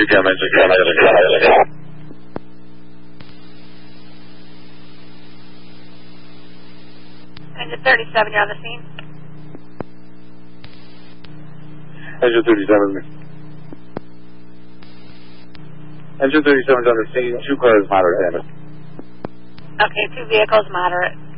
Engine 37, you're on the scene. Engine 37. Engine 37's on the scene. 2 cars moderate damage. Okay, 2 vehicles moderate.